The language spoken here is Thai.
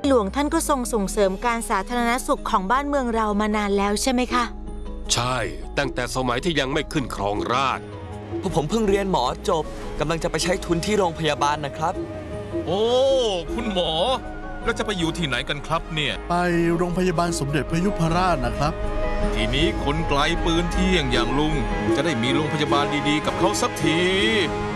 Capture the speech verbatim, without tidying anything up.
หลวงท่านก็ทรงส่งเสริมการสาธารณสุขของบ้านเมืองเรามานานแล้วใช่ไหมคะใช่ตั้งแต่สมัยที่ยังไม่ขึ้นครองราชย์พวกผมเพิ่งเรียนหมอจบกำลังจะไปใช้ทุนที่โรงพยาบาลนะครับโอ้คุณหมอแล้วจะไปอยู่ที่ไหนกันครับเนี่ยไปโรงพยาบาลสมเด็จพระยุพราชนะครับทีนี้คนไกลปืนเที่ยงอย่างลุงจะได้มีโรงพยาบาลดีๆกับเขาสักที